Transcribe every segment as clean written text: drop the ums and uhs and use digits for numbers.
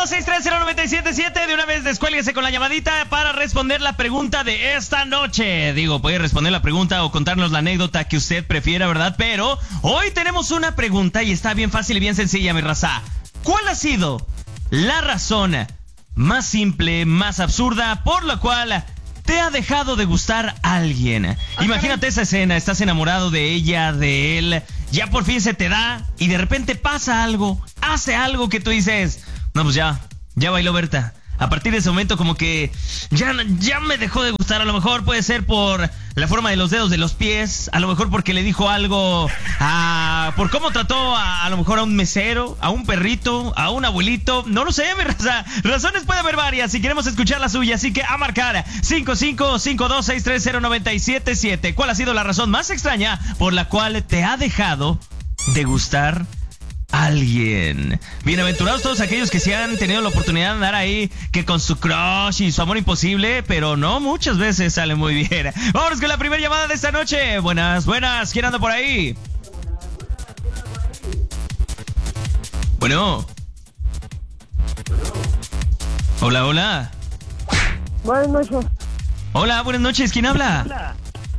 5530977. De una vez descuélguese con la llamadita para responder la pregunta de esta noche. Digo, puede responder la pregunta o contarnos la anécdota que usted prefiera, ¿verdad? Pero hoy tenemos una pregunta y está bien fácil y bien sencilla, mi raza. ¿Cuál ha sido la razón más simple, más absurda por la cual te ha dejado de gustar alguien? Imagínate esa escena, estás enamorado de ella, de él, ya por fin se te da y de repente pasa algo, hace algo que tú dices, no, pues ya bailó Berta. A partir de ese momento como que ya me dejó de gustar. A lo mejor puede ser por la forma de los dedos de los pies, a lo mejor porque le dijo algo, por cómo trató a lo mejor a un mesero, a un perrito, a un abuelito, no lo sé, mi raza. Razones puede haber varias, si queremos escuchar la suya, así que a marcar 5552630977. ¿Cuál ha sido la razón más extraña por la cual te ha dejado de gustar alguien? Bienaventurados todos aquellos que sí han tenido la oportunidad de andar ahí, que con su crush y su amor imposible, pero no muchas veces sale muy bien. Vámonos con la primera llamada de esta noche. Buenas, ¿quién anda por ahí? Bueno. Hola. Buenas noches. Hola, buenas noches, ¿quién habla?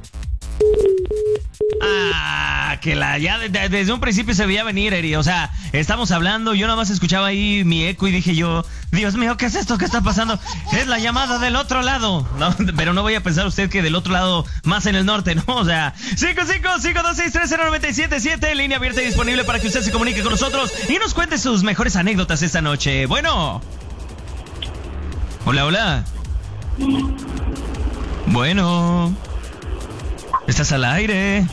Que ya desde un principio se veía venir, Eri. O sea, estamos hablando, yo nada más escuchaba ahí mi eco y dije yo, Dios mío, ¿qué es esto? ¿Qué está pasando? Es la llamada del otro lado. No, pero no voy a pensar usted que del otro lado, más en el norte, ¿no? O sea, 5552630977, línea abierta y disponible para que usted se comunique con nosotros y nos cuente sus mejores anécdotas esta noche. Bueno. Hola. Bueno. Estás al aire.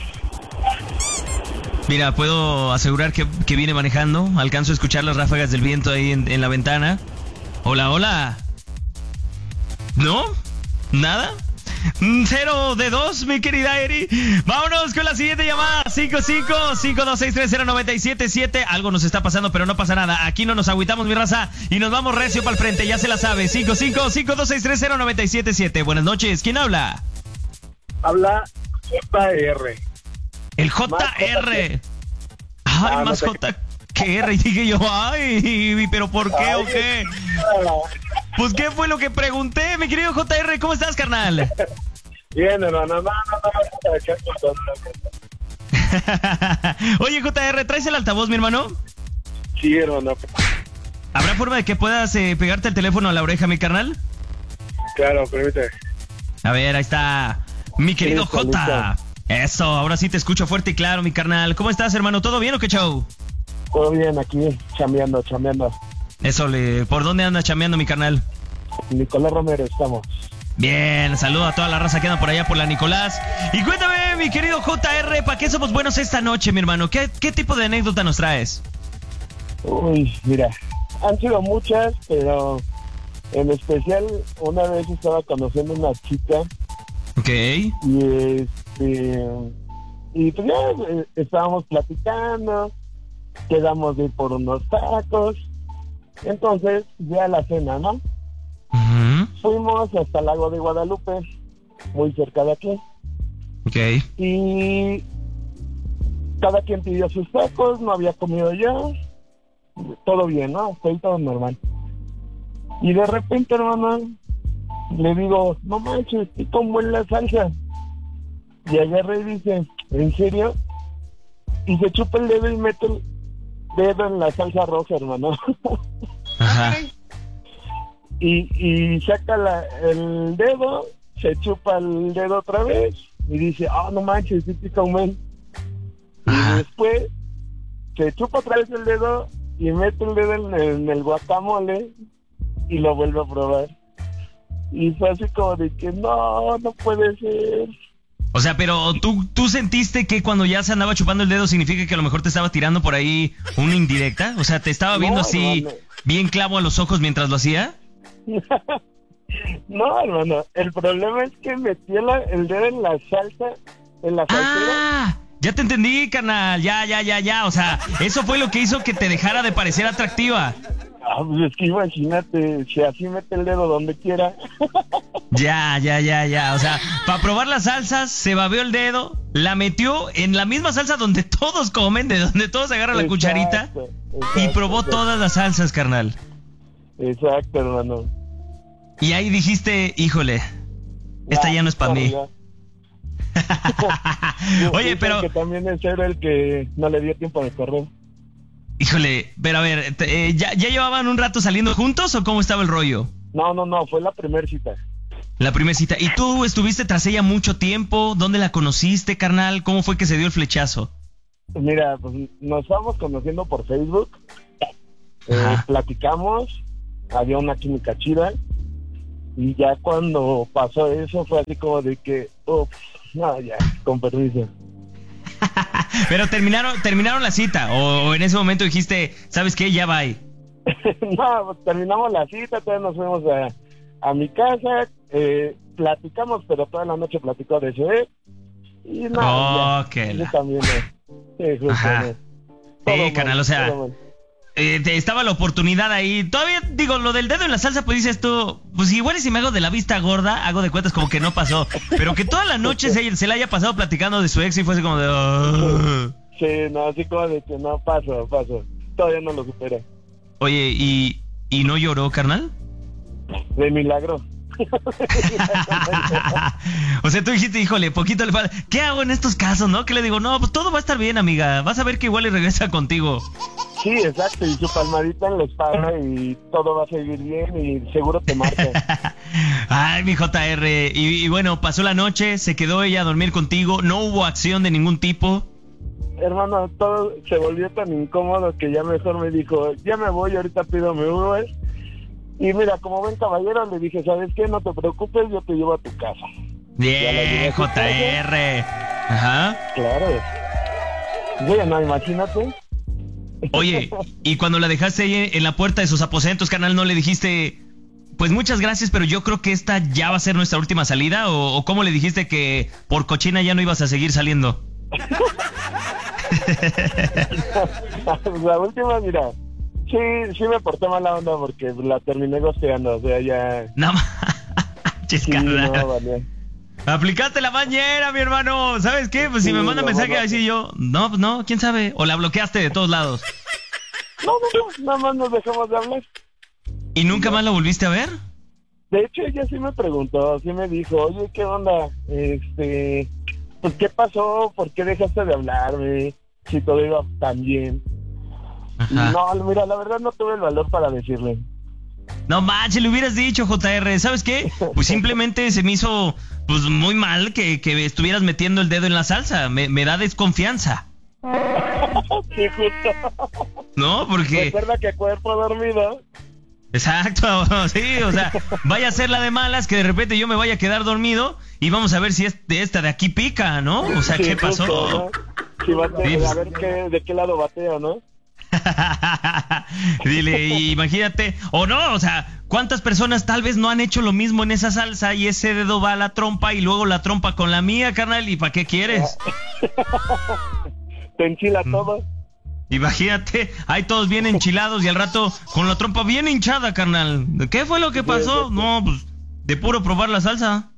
Mira, puedo asegurar que viene manejando. Alcanzo a escuchar las ráfagas del viento ahí en la ventana. Hola. ¿No? ¿Nada? 0 de 2, mi querida Eri. Vámonos con la siguiente llamada. 5552630977. Algo nos está pasando, pero no pasa nada. Aquí no nos agüitamos, mi raza, y nos vamos recio para el frente, ya se la sabe. 5552630977. Buenas noches, ¿quién habla? Habla JR. El JR. Ay, más J que R. Y dije yo, ay, ¿pero por qué o qué? Pues, ¿qué fue lo que pregunté, mi querido JR? ¿Cómo estás, carnal? Bien, hermano, no. Oye, JR, ¿traes el altavoz, mi hermano? Sí, hermano. ¿Habrá forma de que puedas pegarte el teléfono a la oreja, mi carnal? Claro, permíteme. A ver, ahí está. Mi querido Listo, J. listo. Eso, ahora sí te escucho fuerte y claro, mi carnal. ¿Cómo estás, hermano? ¿Todo bien o qué show? Todo bien, aquí, chambeando. Eso, ¿por dónde andas chambeando, mi carnal? Nicolás Romero, estamos. Bien, saludo a toda la raza que anda por allá por la Nicolás. Y cuéntame, mi querido JR, ¿para qué somos buenos esta noche, mi hermano? ¿Qué tipo de anécdota nos traes? Uy, mira, han sido muchas, pero en especial una vez estaba conociendo a una chica. Ok. Y pues ya estábamos platicando, quedamos de ir por unos tacos, entonces ya la cena, ¿no? Uh-huh. Fuimos hasta el lago de Guadalupe, muy cerca de aquí. Ok. Y cada quien pidió sus tacos, no había comido yo, todo bien, ¿no? Estoy todo normal. Y de repente, hermano, le digo, no manches, ¿y cómo es la salsa? Y agarra y dice, ¿en serio? Y se chupa el dedo y mete el dedo en la salsa roja, hermano. Ajá. Y saca el dedo, se chupa el dedo otra vez y dice, no manches, sí pica un men. Y después se chupa otra vez el dedo y mete el dedo en el guacamole y lo vuelve a probar. Y fue así como de que no puede ser. O sea, pero ¿tú sentiste que cuando ya se andaba chupando el dedo significa que a lo mejor te estaba tirando por ahí una indirecta? O sea, ¿te estaba viendo así, hermano, bien clavo a los ojos mientras lo hacía? No, hermano, el problema es que metió el dedo en la salsa, en la salsera. Ya te entendí, carnal, ya, o sea, eso fue lo que hizo que te dejara de parecer atractiva. Pues es que imagínate, si así mete el dedo donde quiera. Ya, o sea, para probar las salsas, se babeó el dedo, la metió en la misma salsa donde todos comen, de donde todos agarran la cucharita, y probó todas las salsas, carnal. Exacto, hermano. Y ahí dijiste, híjole, esta ya no es para mí. Oye, pero... que también es él el que no le dio tiempo de correr. Híjole, pero a ver, ¿ya llevaban un rato saliendo juntos o cómo estaba el rollo? No, fue la primera cita. La primera cita. ¿Y tú estuviste tras ella mucho tiempo? ¿Dónde la conociste, carnal? ¿Cómo fue que se dio el flechazo? Mira, pues nos estábamos conociendo por Facebook. Platicamos, había una química chida. Y ya cuando pasó eso fue así como de que, no, ya, con permiso. Pero terminaron la cita, o en ese momento dijiste, ¿sabes qué? Ya va. No, pues terminamos la cita, todavía nos fuimos a mi casa, platicamos, pero toda la noche platicó de eso, y nada, yo también, canal, o sea, estaba la oportunidad ahí. Todavía, digo, lo del dedo en la salsa, pues dices tú, pues igual y si me hago de la vista gorda, hago de cuentas como que no pasó. Pero que toda la noche se la haya pasado platicando de su ex y fue así como de... Sí, no, así como de que no, paso. Todavía no lo supera. Oye, ¿y no lloró, carnal? De milagro. O sea, tú dijiste, híjole, poquito le falta. ¿Qué hago en estos casos, no? ¿Qué le digo? No, pues todo va a estar bien, amiga. Vas a ver que igual y regresa contigo. Sí, exacto, y su palmadita en la espalda y todo va a seguir bien y seguro te marca. Ay, mi JR, y bueno, pasó la noche, se quedó ella a dormir contigo, no hubo acción de ningún tipo. Hermano, todo se volvió tan incómodo que ya mejor me dijo, ya me voy, ahorita pido mi Uber. Y mira, como buen caballero le dije, ¿sabes qué? No te preocupes, yo te llevo a tu casa. Bien, JR. Ajá. Claro. Oye, no, imagínate. Oye, y cuando la dejaste ahí en la puerta de sus aposentos, carnal, ¿no le dijiste, pues muchas gracias, pero yo creo que esta ya va a ser nuestra última salida? ¿O cómo le dijiste que por cochina ya no ibas a seguir saliendo? La última, mira, sí me porté mala onda porque la terminé gosteando, o sea, ya... No, sí, no, vale. Aplicaste la bañera, mi hermano. ¿Sabes qué? Pues si me manda mensaje a decir yo, no, quién sabe. O la bloqueaste de todos lados. No, nada más nos dejamos de hablar. ¿Y nunca más la volviste a ver? De hecho, ella sí me preguntó, sí me dijo, oye, ¿qué onda? Pues, ¿qué pasó? ¿Por qué dejaste de hablarme? Si todo iba tan bien. Ajá. No, mira, la verdad no tuve el valor para decirle. No manches, le hubieras dicho, JR. ¿Sabes qué? Pues simplemente se me hizo pues muy mal que estuvieras metiendo el dedo en la salsa. Me da desconfianza. Sí, justo. No, porque... Recuerda que cuerpo dormido. Exacto, sí, o sea, vaya a ser la de malas que de repente yo me vaya a quedar dormido y vamos a ver si esta de aquí pica, ¿no? O sea, sí, ¿qué pasó? Justo, ¿no? Si a ver de qué lado bateo, ¿no? Dile, imagínate, o no, o sea, ¿cuántas personas tal vez no han hecho lo mismo en esa salsa y ese dedo va a la trompa y luego la trompa con la mía, carnal? ¿Y para qué quieres? Te enchila todo. Imagínate, ahí todos bien enchilados y al rato con la trompa bien hinchada, carnal. ¿Qué fue lo que pasó? No, pues de puro probar la salsa.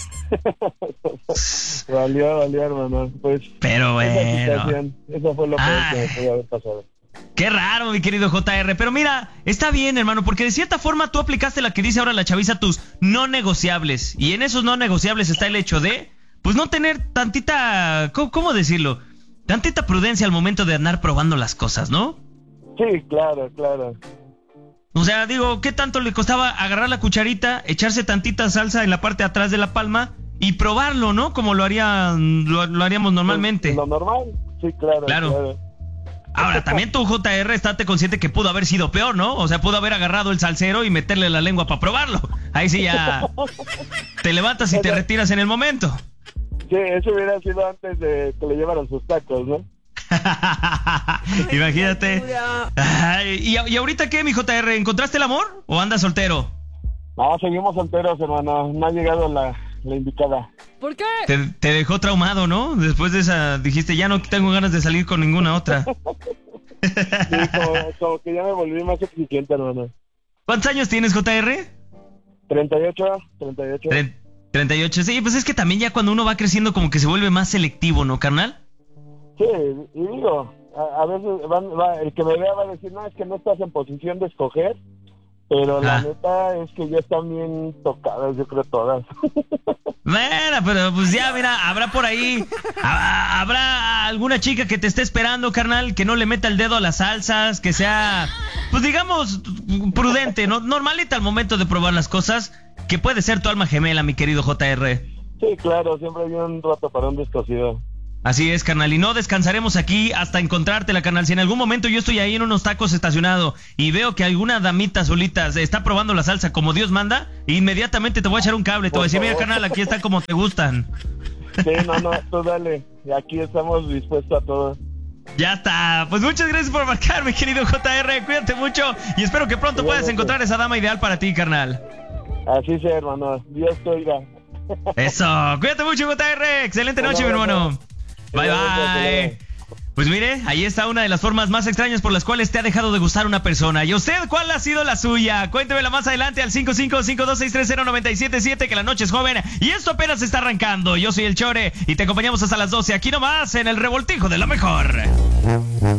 Valió, hermano. Pues, pero bueno, eso fue lo que me podía haber pasado. Qué raro, mi querido JR. Pero mira, está bien, hermano, porque de cierta forma tú aplicaste la que dice ahora la chaviza, tus no negociables. Y en esos no negociables está el hecho de, pues no tener tantita, ¿cómo decirlo? Tantita prudencia al momento de andar probando las cosas, ¿no? Sí, claro. O sea, digo, ¿qué tanto le costaba agarrar la cucharita, echarse tantita salsa en la parte de atrás de la palma y probarlo, ¿no? Como lo haríamos normalmente. Lo normal, sí, claro. Ahora, también tú, JR, estate consciente que pudo haber sido peor, ¿no? O sea, pudo haber agarrado el salsero y meterle la lengua para probarlo. Ahí sí ya te levantas y te retiras en el momento. Sí, eso hubiera sido antes de que le llevaran sus tacos, ¿no? Imagínate. Ay, ¿y ahorita qué, mi JR? ¿Encontraste el amor o andas soltero? No, seguimos solteros, hermano. No ha llegado la indicada. ¿Por qué? Te dejó traumado, ¿no? Después de esa dijiste, ya no tengo ganas de salir con ninguna otra. Sí, como que ya me volví más exigente, hermano. ¿Cuántos años tienes, JR? 38. 38, sí, pues es que también ya cuando uno va creciendo como que se vuelve más selectivo, ¿no, carnal? Sí, y digo, a veces el que me vea va a decir, no, es que no estás en posición de escoger, Pero la neta es que ya están bien tocadas, yo creo todas. Bueno, pero pues ya, mira, habrá por ahí, habrá alguna chica que te esté esperando, carnal, que no le meta el dedo a las salsas, que sea, pues digamos, prudente, ¿no? Normalita al momento de probar las cosas, que puede ser tu alma gemela, mi querido JR. Sí, claro, siempre hay un rato para un descosido. Así es, carnal, y no descansaremos aquí hasta encontrártela, carnal. Si en algún momento yo estoy ahí en unos tacos estacionado y veo que alguna damita solita está probando la salsa como Dios manda, inmediatamente te voy a echar un cable, te voy a decir, mira, carnal, aquí está como te gustan. Sí, no, tú dale, aquí estamos dispuestos a todo. Ya está, pues muchas gracias por marcar, mi querido JR, cuídate mucho y espero que pronto puedas encontrar esa dama ideal para ti, carnal. Así sea, hermano, Dios te oiga. Eso, cuídate mucho, JR, excelente noche, mi hermano. Bye, bye. Pues mire, ahí está una de las formas más extrañas por las cuales te ha dejado de gustar una persona. ¿Y usted cuál ha sido la suya? Cuéntemela más adelante al 5552630977, que la noche es joven y esto apenas está arrancando. Yo soy el Chore y te acompañamos hasta las 12 aquí nomás en el Revoltijo de la Mejor.